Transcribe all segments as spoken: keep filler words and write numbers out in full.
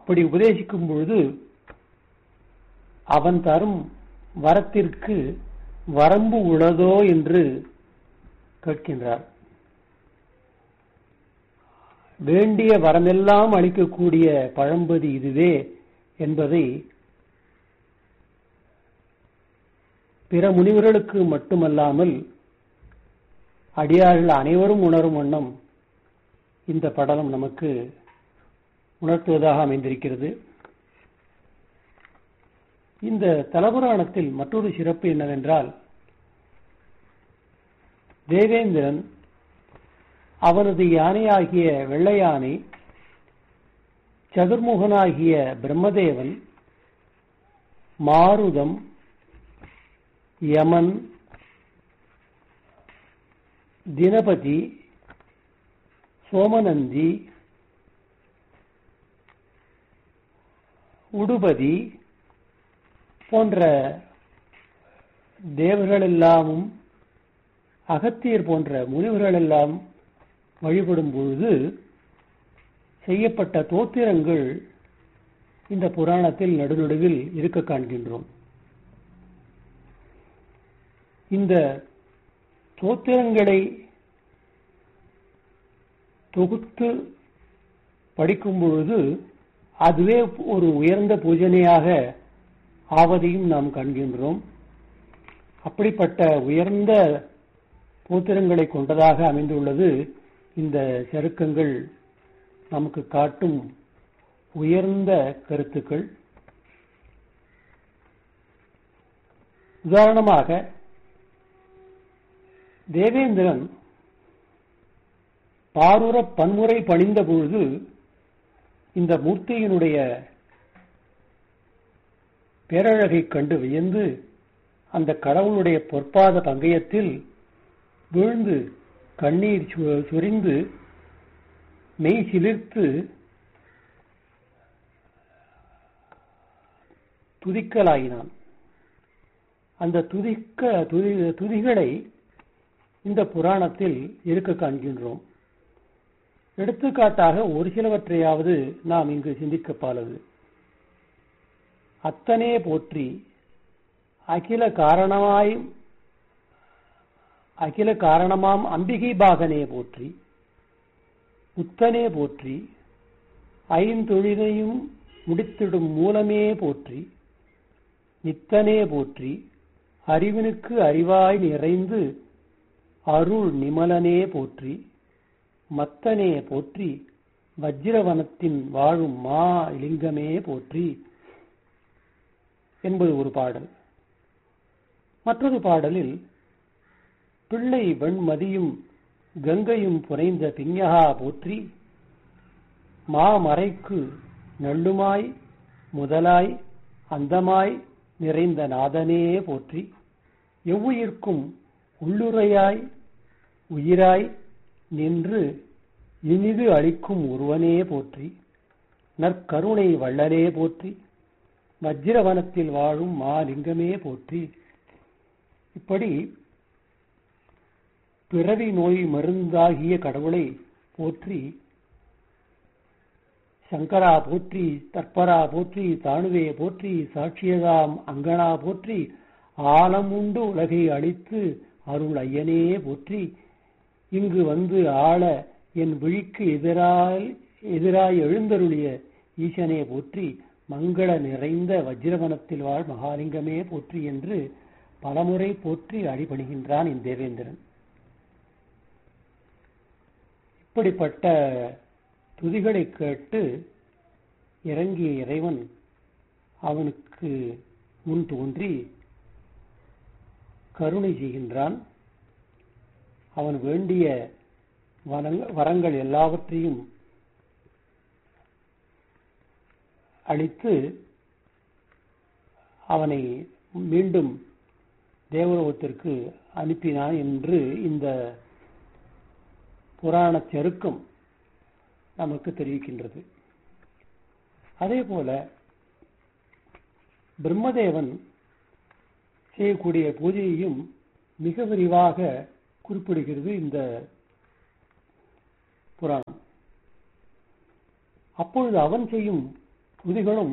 அப்படி உபதேசிக்கும் பொழுது அவன் தரும் வரத்திற்கு வரம்பு உள்ளதோ என்று கேட்கின்றார். வேண்டிய வரமெல்லாம் அளிக்கக்கூடிய பழம்பதி இதுவே என்பதை பிற முனிவர்களுக்கு மட்டுமல்லாமல் அடியார்கள் அனைவரும் உணரும் வண்ணம் இந்த படலம் நமக்கு உணர்த்துவதாக அமைந்திருக்கிறது. இந்த தலபுராணத்தில் மற்றொரு சிறப்பு என்னவென்றால், தேவேந்திரன் அவனது யானையாகிய வெள்ளை யானை, சதுர்முகனாகிய பிரம்மதேவன், மாருதம், யமன், தினபதி, சோமநந்தி, உடுபதி போன்ற தேவர்களெல்லாமும் அகத்தியர் போன்ற முனிவர்களெல்லாம் வழிபடும் பொழுது செய்யப்பட்ட தோத்திரங்கள் இந்த புராணத்தில் நடுநடுவில் இருக்க காண்கின்றோம். இந்த தோத்திரங்களை தொகுத்து படிக்கும் பொழுது அதுவே ஒரு உயர்ந்த பூஜனையாக ஆவதையும் நாம் காண்கின்றோம். அப்படிப்பட்ட உயர்ந்த தோத்திரங்களை கொண்டதாக அமைந்துள்ளது இந்த சருக்கங்கள் நமக்கு காட்டும் உயர்ந்த கருத்துக்கள். உதாரணமாக, தேவேந்திரன் பாருர பன்முறை பணிந்த பொழுது இந்த மூர்த்தியினுடைய பேரழகை கண்டு வியந்து அந்த கடவுளுடைய பொற்பாத பங்கயத்தில் விழுந்து கண்ணீர் சொரிந்து மெய் சிலிர்த்து துதிக்கலாயினான். அந்த துதிக்க துதி துதிகளை இந்த புராணத்தில் இருக்க காண்கின்றோம். எடுத்துக்காட்டாக ஒரு சிலவற்றையாவது நாம் இங்கு சிந்திக்க பாலது. அத்தனே போற்றி, அகில காரணமாய் அகில காரணமாம் அம்பிகை பாகனே போற்றி, உத்தனே போற்றி, ஐந்தொழிலையும் முடித்திடும் மூலமே போற்றி, நித்தனே போற்றி, அறிவினுக்கு அறிவாய் நிறைந்து அருள் நிமலனே போற்றி, மத்தனே போற்றி, வஜ்ரவனத்தின் வாழும் மா லிங்கமே போற்றி என்பது ஒரு பாடல். மற்றொரு பாடலில் பிள்ளை வெண்மதியும் கங்கையும் புனைந்த பிஞகா போற்றி, மாமறைக்கு நள்ளுமாய் முதலாய் அந்தமாய் நிறைந்த நாதனே போற்றி, எவ்வுயிர்க்கும் உள்ளுரையாய் உயிராய் நின்று இனிது அளிக்கும் ஒருவனே போற்றி, நற்கருணை வள்ளலே போற்றி, வஜ்ரவனத்தில் வாழும் மாலிங்கமே போற்றி. இப்படி பிறவி நோய் மருந்தாகிய கடவுளை போற்றி, சங்கரா போற்றி, தற்பரா போற்றி, தானுவே போற்றி, சாட்சியதாம் அங்கனா போற்றி, ஆலம் உண்டு உலகை அளித்து அருள் ஐயனே போற்றி, இங்கு வந்து ஆள என் விழிக்கு எதிராய் எதிராய் எழுந்தருளிய ஈசனே போற்றி, மங்கள நிறைந்த வஜ்ரவனத்தில் வாழ் மகாலிங்கமே போற்றி என்று பலமுறை போற்றி அடிபணிகின்றான் இந்த தேவேந்திரன். இப்படிப்பட்ட துதிகளை கேட்டு இறங்கிய இறைவன் அவனுக்கு முன் தோன்றி கருணை செய்கின்றான். அவன் வேண்டிய வரங்கள் எல்லாவற்றையும் அளித்து அவனை மீண்டும் தேவலோகத்திற்கு அனுப்பினான் என்று இந்த புராண சருக்கம் நமக்கு தெரிவிக்கின்றது. அதே போல பிரம்மதேவன் செய்யக்கூடிய பூஜையையும் மிக விரிவாக குறிப்பிடுகிறது இந்த புராணம். அப்பொழுது அவன் செய்யும் துதிகளும்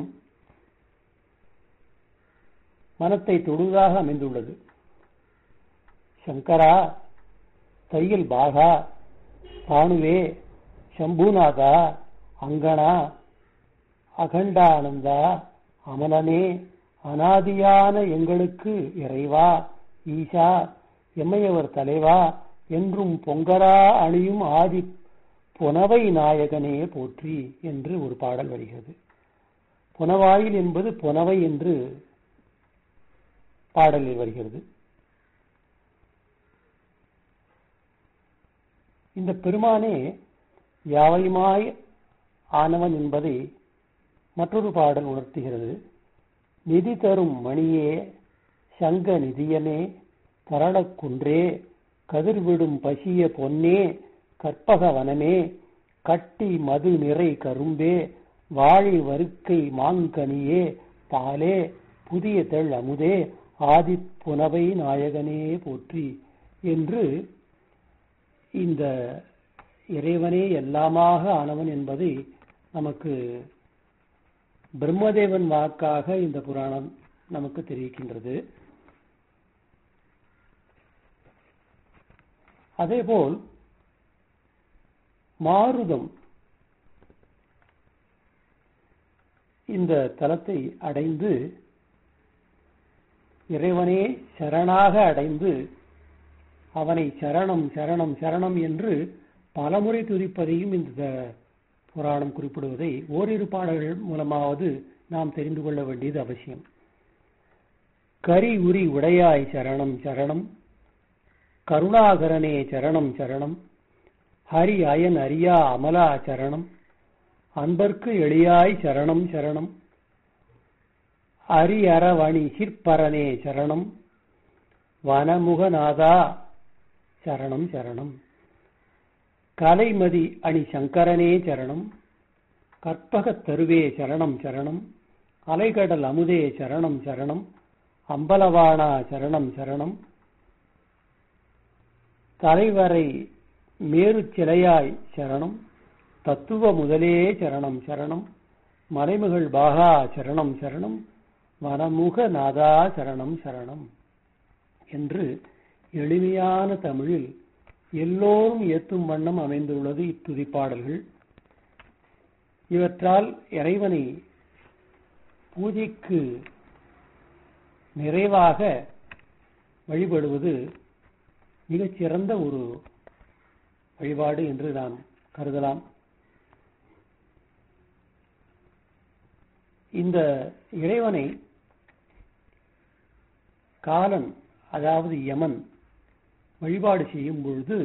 மனத்தை தொடுவதாக அமைந்துள்ளது. சங்கரா, தையில் பாகா, பானுவே, சம்பூநாதா, அங்கனா, அகண்டானந்தா, அமலனே, அனாதியான எங்களுக்கு இறைவா, ஈசா, எம்மையவர் தலைவா என்றும் பொங்கரா அணியும் ஆதி புனவை நாயகனே போற்றி என்று ஒரு பாடல் வருகிறது. புனவாயில் என்பது புனவை என்று பாடலில் வருகிறது. இந்த பெருமானே யாவையுமாய் ஆனவன் என்பதை மற்றொரு பாடல் உணர்த்துகிறது. நிதி தரும் மணியே, சங்க நிதியனே, தரளக் குன்றே, கதிர்விடும் பசிய பொன்னே, கற்பக வனமே, கட்டி மது நிறை கரும்பே, வாழை வருக்கை மாங்கனியே, பாலே, புதிய தெள் அமுதே, ஆதி புனவை நாயகனே போற்றி என்று இந்த இறைவனே எல்லாமாக ஆனவன் என்பதை நமக்கு பிரம்மதேவன் வாக்காக இந்த புராணம் நமக்கு தெரிவிக்கின்றது. அதேபோல் மாருதம் இந்த தலத்தை அடைந்து இறைவனே சரணாக அடைந்து அவனை சரணம் சரணம் சரணம் என்று பலமுறை துதிப்பதையும் இந்த புராணம் குறிப்பிடுவதை ஓரிரு பாடல்கள் மூலமாவது நாம் தெரிந்து கொள்ள வேண்டியது அவசியம். கரி உரி உடையாய் சரணம் சரணம், கருணாகரனே சரணம் சரணம், ஹரி அயன் அரியா அமலா சரணம், அன்பர்க்கு எளியாய் சரணம் சரணம், அரி அரவணி சிற்பரனே சரணம், வனமுகநாதா சரணம் சரணம், கலைமதி அணி சங்கரனே சரணம், கற்பகத் தருவே சரணம் சரணம், அலைகடல் அமுதே சரணம் சரணம், அம்பலவானா சரணம் சரணம், தலைவரை மேரு சிலையாய் சரணம், தத்துவ முதலே சரணம் சரணம், மலைமகள் பாகா சரணம் சரணம், வனமுக நாதா சரணம் சரணம் என்று எளிமையான தமிழில் எல்லோரும் ஏத்தும் வண்ணம் அமைந்துள்ளது இத்துதிப்பாடல்கள். இவற்றால் இறைவனை பூஜைக்கு நிறைவாக வழிபடுவது மிகச்சிறந்த ஒரு வழிபாடு என்று நாம் கருதலாம். இந்த இறைவனை காலன், அதாவது யமன் வழிபாடு செய்யும் பொழுது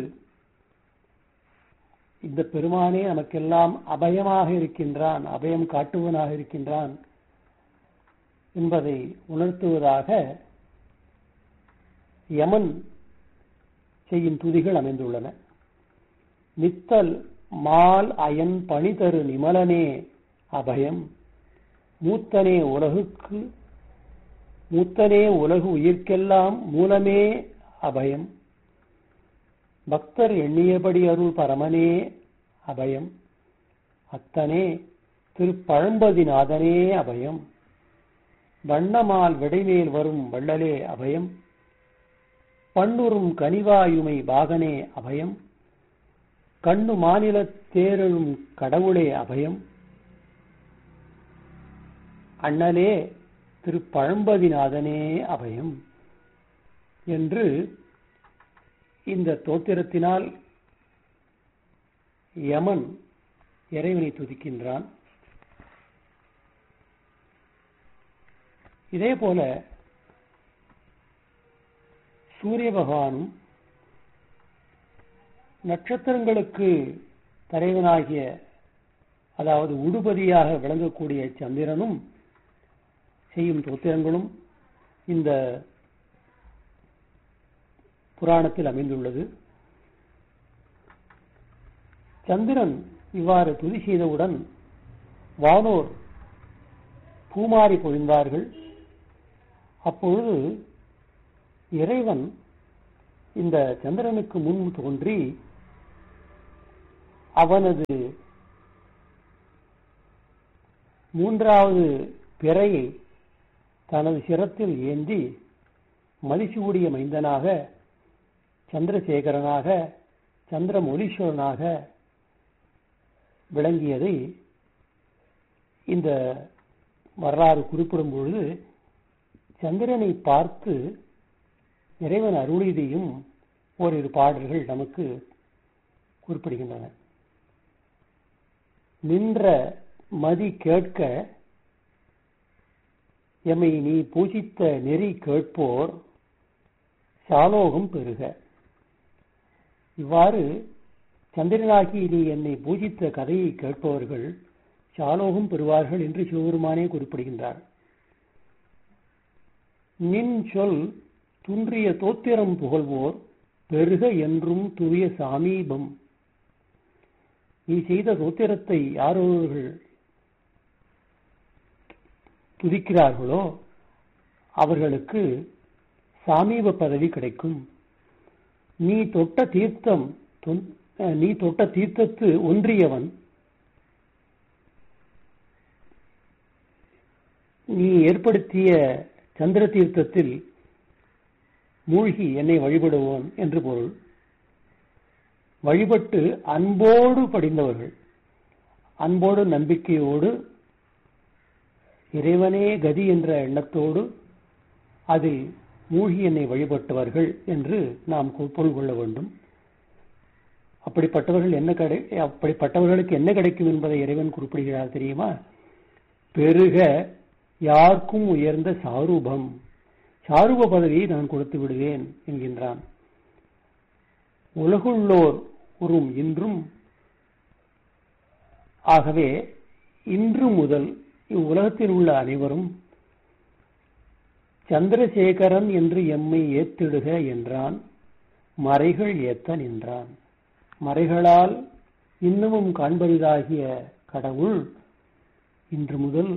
இந்த பெருமானே நமக்கெல்லாம் அபயமாக இருக்கின்றான், அபயம் காட்டுவனாக இருக்கின்றான் என்பதை உணர்த்துவதாக யமன் செய்யும் துதிகள் அமைந்துள்ளன. நித்தல் மால் அயன் பணிதரு நிமலனே அபயம், மூத்தனே உலகுக்கு மூத்தனே உலகு உயிர்க்கெல்லாம் மூலமே அபயம், பக்தர் எண்ணியபடி அருள் பரமனே அபயம், அத்தனே திருப்பழம்பதிநாதனே அபயம், வண்ணமால் விடைமேல் வரும் வள்ளலே அபயம், பண்ணுறும் கனிவாயுமை பாகனே அபயம், கண்ணு மாநிலத் தேரெழும் கடவுளே அபயம், அண்ணலே திருப்பழம்பதிநாதனே அபயம் என்று இந்த தோத்திரத்தினால் யமன் இறைவனை துதிக்கின்றான். இதே போல சூரிய பகவானும் நட்சத்திரங்களுக்கு தலைவனாகிய, அதாவது உடுபதியாக விளங்கக்கூடிய சந்திரனும் செய்யும் தோத்திரங்களும் இந்த புராணத்தில் அமைந்துள்ளது. சந்திரன் இவ்வாறு துதி செய்தவுடன் வானோர் பூமாரி பொழிந்தார்கள். அப்பொழுது இறைவன் இந்த சந்திரனுக்கு முன் தோன்றி அவனது மூன்றாவது பிறையை தனது சிரத்தில் ஏந்தி மதிசூடிய மைந்தனாக, சந்திரசேகரனாக, சந்திரமௌலீஸ்வரனாக விளங்கியதை இந்த வரலாறு குறிப்பிடும் பொழுது சந்திரனை பார்த்து இறைவன் அருளியதையும் ஓரிரு பாடல்கள் நமக்கு குறிப்பிடுகின்றன. நின்ற மதி கேட்க எமை நீ பூஜித்த நெறி கேட்போர் சாலோகம் பெறுக. இவ்வாறு சந்திரனாகி நீ என்னை பூஜித்த கதையை கேட்பவர்கள் சாலோகம் பெறுவார்கள் என்று சிவபெருமானே குறிப்பிடுகின்றார். நின் சொல் துன்றிய தோத்திரம் புகழ்வோர் பெருக என்றும் தூய சாமீபம். நீ செய்த தோத்திரத்தை யாரோர்கள் துதிக்கிறார்களோ அவர்களுக்கு சாமீப பதவி கிடைக்கும். நீ தொட்ட தீர்த்தம் நீ தொட்ட தீர்த்தத்து ஒன்றியவன், நீ ஏற்படுத்திய சந்திர தீர்த்தத்தில் மூழ்கி என்னை வழிபடுவோன் என்று பொருள். வழிபட்டு அன்போடு படிந்தவர்கள், அன்போடு நம்பிக்கையோடு இறைவனே கதி என்ற எண்ணத்தோடு அதில் மூழ்கி என்னை வழிபட்டவர்கள் என்று நாம் பொருள் கொள்ள வேண்டும். அப்படிப்பட்டவர்கள் என்ன கிடை அப்படிப்பட்டவர்களுக்கு என்ன கிடைக்கும் என்பதை இறைவன் குறிப்பிடுகிறார் தெரியுமா? பெருக யாருக்கும் உயர்ந்த சாரூபம், சாரூப பதவியை நான் கொடுத்து விடுவேன் என்கின்றான். உலகுள்ளோர் உறும் இன்றும், ஆகவே இன்று முதல் இவ்வுலகத்தில் உள்ள அனைவரும் சந்திரசேகரன் என்று எம்மை ஏத்திடுக என்றான். மறைகள் ஏத்த நின்றான். மறைகளால் இன்னமும் காண்பதாகிய கடவுள் இன்று முதல்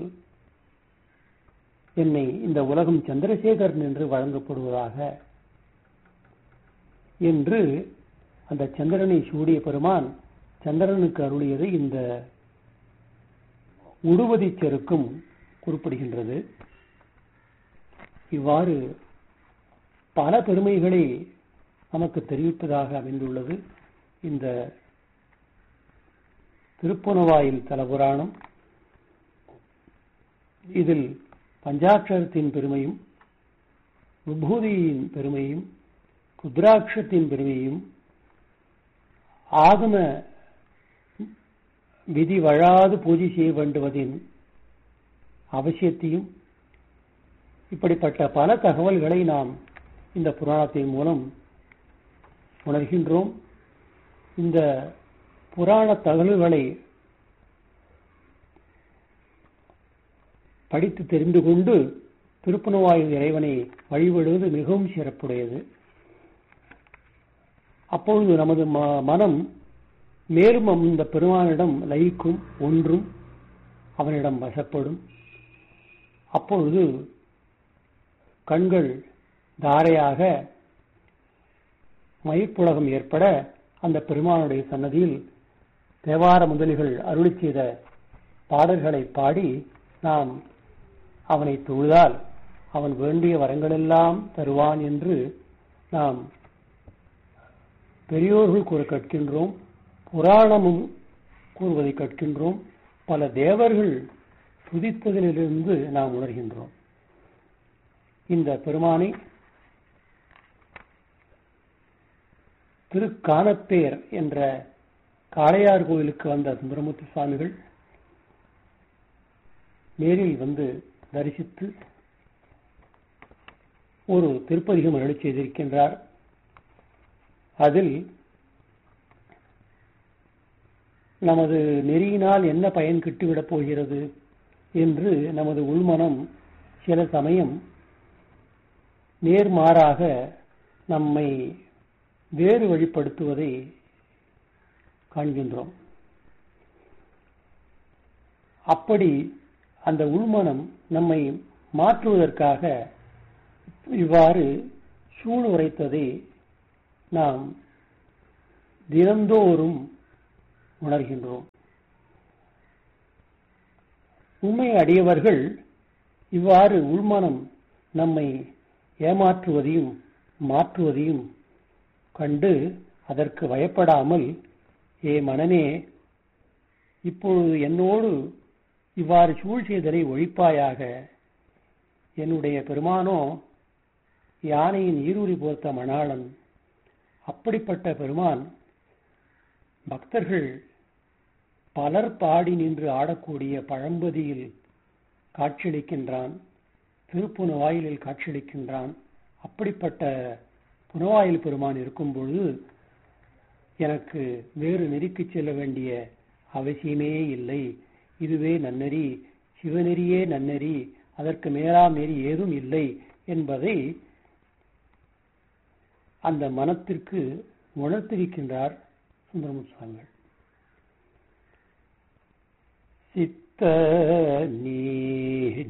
என்னை இந்த உலகம் சந்திரசேகரன் என்று வழங்கப்படுவதாக என்று அந்த சந்திரனை சூடிய பெருமான் சந்திரனுக்கு அருளியதை இந்த உடுவதி செருக்கும் குறிப்பிடுகின்றது. இவ்வாறு பல பெருமைகளை நமக்கு தெரிவிப்பதாக அமைந்துள்ளது இந்த திருப்புணவாயில் தலபுராணம். இதில் பஞ்சாட்சரத்தின் பெருமையும், விபூதியின் பெருமையும், ருத்ராட்சத்தின் பெருமையும், ஆகம விதி வழாது பூஜை செய்ய வேண்டுவதின் அவசியத்தையும், இப்படிப்பட்ட பல தகவல்களை நாம் இந்த புராணத்தின் மூலம் உணர்கின்றோம். இந்த புராண தகவல்களை படித்து தெரிந்து கொண்டு திருப்புணவாயில் இறைவனை வழிபடுவது மிகவும் சிறப்புடையது. அப்பொழுது நமது மனம் மேலும் அந்த பெருமானிடம் லயிக்கும், ஒன்றும் அவனிடம் வசப்படும். அப்பொழுது கண்கள் தாரையாக மயிர்ப்புலகம் ஏற்பட அந்த பெருமானுடைய சன்னதியில் தேவார முதலிகள் அருளி செய்த பாடல்களை பாடி நாம் அவனை தொழுதால் அவன் வேண்டிய வரங்களெல்லாம் தருவான் என்று நாம் பெரியோர்கள் கூற கற்கின்றோம். புராணமும் கூறுவதை கற்கின்றோம். பல தேவர்கள் துதித்ததிலிருந்து நாம் உணர்கின்றோம். இந்த பெருமானை திருக்கானப்பேர் என்ற காளையார் கோயிலுக்கு வந்த சுந்தரமூர்த்தி சுவாமிகள் நேரில் வந்து தரிசித்து ஒரு திருப்பதிகம் அருளி செய்திருக்கின்றார். அதில் நமது நெறியினால் என்ன பயன் கிட்டுவிடப் போகிறது என்று நமது உள்மனம் சில சமயம் நேர்மாறாக நம்மை வேறு வழிப்படுத்துவதை காண்கின்றோம். அப்படி அந்த உள்மனம் நம்மை மாற்றுவதற்காக இவ்வாறு சூழ் உரைத்ததை நாம் தினந்தோறும் உணர்கின்றோம். உண்மை அடியவர்கள் இவ்வாறு உள்மனம் நம்மை ஏமாற்றுவதையும் மாற்றுவதையும் கண்டு அதற்கு பயப்படாமல், ஏ மனமே, இப்பொழுது என்னோடு இவ்வாறு சூழ் செய்தலை ஒழிப்பாயாக. என்னுடைய பெருமானோ யானையின் ஈரூரி போர்த்த மணாளன். அப்படிப்பட்ட பெருமான் பக்தர்கள் பலர் பாடி நின்று ஆடக்கூடிய பழம்பதியில் காட்சியளிக்கின்றான், திருப்புனவாயிலில் காட்சியளிக்கின்றான். அப்படிப்பட்ட புனவாயில் பெருமான் இருக்கும் பொழுது எனக்கு வேறு நெறிக்கு செல்ல வேண்டிய அவசியமே இல்லை. இதுவே நன்னெறி, சிவநெறியே நன்னெறி, அதற்கு மேலாம் நெறி ஏதும் இல்லை என்பதை அந்த மனத்திற்கு உணர்த்திருக்கின்றார் சுந்தரமூர்த்தி சுவாமிகள். சித்த நீ